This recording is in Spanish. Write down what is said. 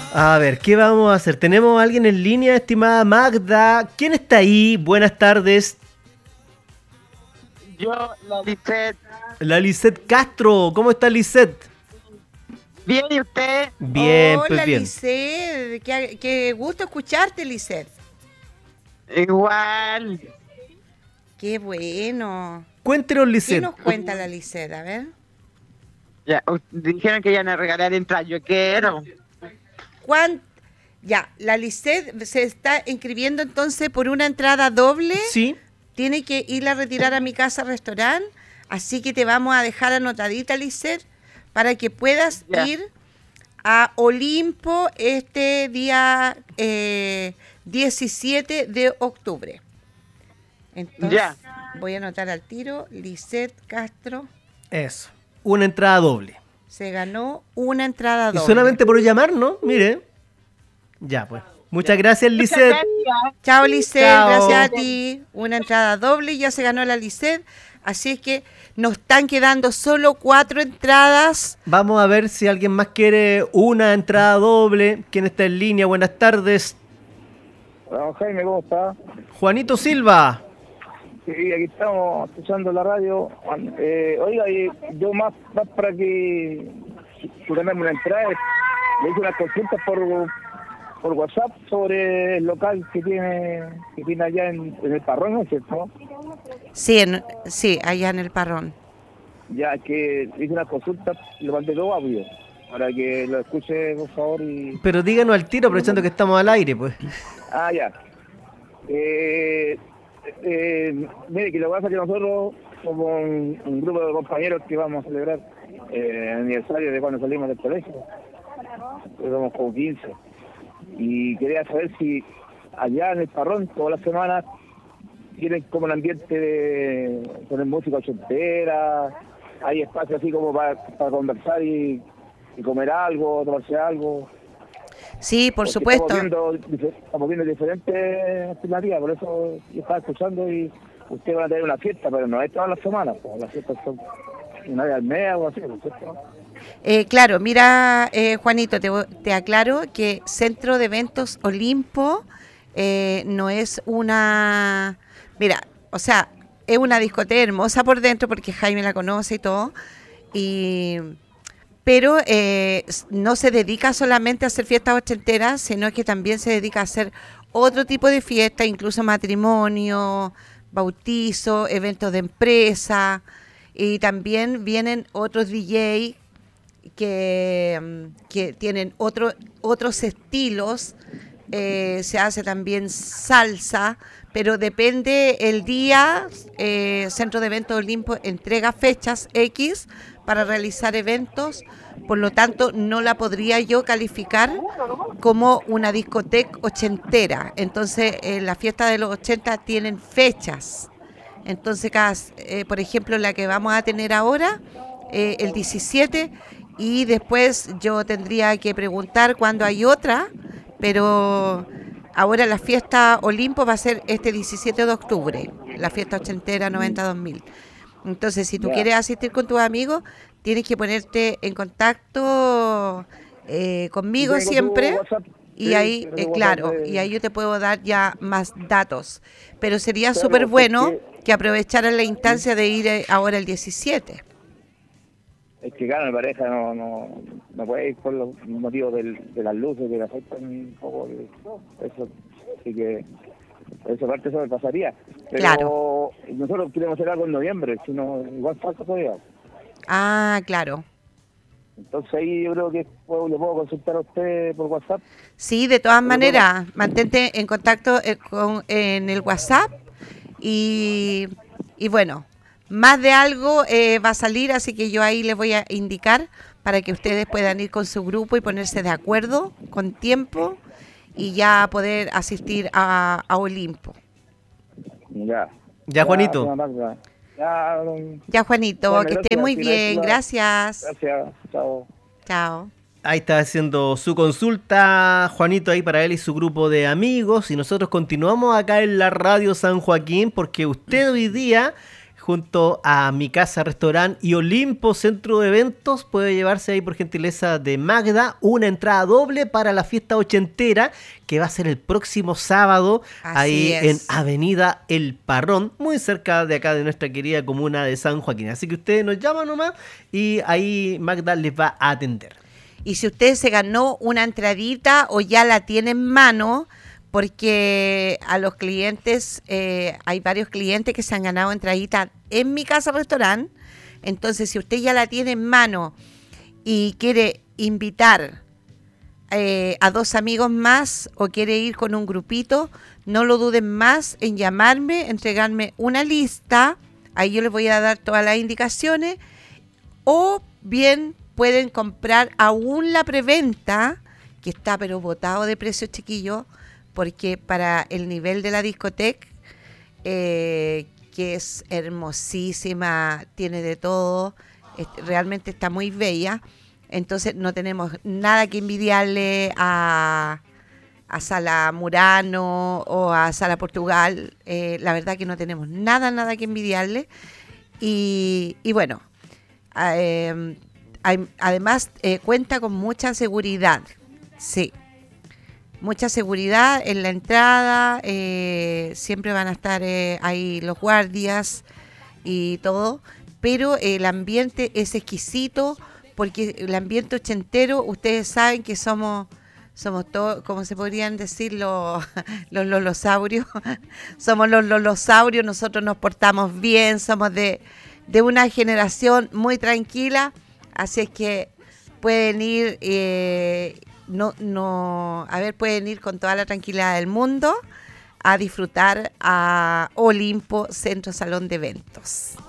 A ver, ¿qué vamos a hacer? Tenemos a alguien en línea, estimada Magda. ¿Quién está ahí? Buenas tardes. Yo, la Lisette. La Lisette Castro. ¿Cómo está Lisette? Bien, ¿y usted? Bien, pues Hola, bien. Lisette. Qué gusto escucharte, Lisette. Igual. Qué bueno. Cuéntenos, ¿Qué Lisette. nos cuenta la Lisette? A ver. Ya, dijeron que iban a regalar entradas. Yo quiero. Ya, la Lisette se está inscribiendo entonces por una entrada doble. Sí. Tiene que ir a retirar a mi casa restaurante. Así que te vamos a dejar anotadita, Lisette, para que puedas ir a Olimpo este día 17 de octubre. Entonces, voy a anotar al tiro, Lisette Castro. Eso, una entrada doble. Se ganó una entrada doble. Y solamente por llamar, ¿no? Mire. Ya, pues. Muchas gracias, Lisette. Chao, Lisette. Chao. Gracias a ti. Una entrada doble, ya se ganó la Lisette. Así es que nos están quedando solo 4 entradas. Vamos a ver si alguien más quiere una entrada doble. ¿Quién está en línea? Buenas tardes. Hola, Jaime, ¿cómo está? Juanito Silva. Sí, aquí estamos escuchando la radio. Oiga, yo más para que ganarme una entrada, le hice unas consultas por WhatsApp sobre el local que tiene allá en el Parrón, ¿no es cierto? Sí, allá en el Parrón. Ya, que hice unas consultas, lo mandé todo audio, para que lo escuche, por favor. Pero díganos al tiro, aprovechando que estamos al aire, pues. Ah, ya. Mire, que lo que pasa es que nosotros somos un grupo de compañeros que vamos a celebrar el aniversario de cuando salimos del colegio. Somos como 15. Y quería saber si allá en el Parrón, todas las semanas, tienen como el ambiente de poner música ochentera, hay espacio así como para conversar y comer algo, tomarse algo. Sí, por supuesto. Estamos viendo diferentes alternativas, por eso yo estaba escuchando y ustedes van a tener una fiesta, pero no es todas las semanas, pues las fiestas son una vez al mes o así, ¿cierto? Claro, mira, Juanito, te aclaro que Centro de Eventos Olimpo no es una... Mira, o sea, es una discoteca hermosa por dentro porque Jaime la conoce y todo, pero no se dedica solamente a hacer fiestas ochenteras, sino que también se dedica a hacer otro tipo de fiestas, incluso matrimonio, bautizo, eventos de empresa, y también vienen otros DJ que tienen otros estilos. Se hace también salsa, pero depende el día. Centro de Eventos Olimpo entrega fechas X para realizar eventos, por lo tanto no la podría yo calificar como una discoteca ochentera. Entonces la fiesta de los 80 tienen fechas. Entonces, por ejemplo, la que vamos a tener ahora, el 17, y después yo tendría que preguntar cuándo hay otra, pero ahora la fiesta Olimpo va a ser este 17 de octubre, la fiesta ochentera 90-2000. Entonces, si tú quieres asistir con tus amigos, tienes que ponerte en contacto conmigo siempre. Y ahí, claro, y ahí yo te puedo dar ya más datos. Pero sería súper bueno que aprovecharan la instancia de ir ahora el 17. Es que, claro, mi pareja no puede ir por los motivos de las luces que le afectan un poco eso. Así que, por esa parte eso me pasaría. Pero claro, nosotros queremos hacer algo en noviembre, sino igual falta todavía. Ah, claro. Entonces ahí yo creo que le puedo consultar a usted por WhatsApp. Sí, de todas maneras, mantente en contacto en el WhatsApp y bueno, más de algo va a salir, así que yo ahí les voy a indicar para que ustedes puedan ir con su grupo y ponerse de acuerdo con tiempo y ya poder asistir a Olimpo. Ya, Juanito. Ya, Juanito, bueno, que esté muy bien, gracias. Gracias, chao. Chao. Ahí está haciendo su consulta, Juanito, ahí para él y su grupo de amigos. Y nosotros continuamos acá en la radio San Joaquín porque usted hoy día junto a Mi Casa Restaurant y Olimpo Centro de Eventos. Puede llevarse ahí por gentileza de Magda una entrada doble para la fiesta ochentera que va a ser el próximo sábado. Así ahí es. en Avenida El Parrón, muy cerca de acá de nuestra querida comuna de San Joaquín. Así que ustedes nos llaman nomás y ahí Magda les va a atender. Y si usted se ganó una entradita o ya la tiene en mano, porque a los clientes, hay varios clientes que se han ganado entraditas en Mi Casa Restaurant. Entonces, si usted ya la tiene en mano y quiere invitar a 2 amigos más o quiere ir con un grupito, no lo duden más en llamarme, entregarme una lista. Ahí yo les voy a dar todas las indicaciones. O bien pueden comprar aún la preventa, que está pero botado de precio, chiquillos, porque para el nivel de la discoteca, que es hermosísima, tiene de todo, realmente está muy bella, entonces no tenemos nada que envidiarle a Sala Murano o a Sala Portugal. La verdad que no tenemos nada que envidiarle. Y bueno, además cuenta con mucha seguridad, sí. Mucha seguridad en la entrada, siempre van a estar ahí los guardias y todo, pero el ambiente es exquisito, porque el ambiente ochentero, ustedes saben que somos todos, como se podrían decir, los lolosaurios, somos los lolosaurios, nosotros nos portamos bien, somos de una generación muy tranquila, así es que pueden ir... pueden ir con toda la tranquilidad del mundo a disfrutar a Olimpo Centro Salón de Eventos.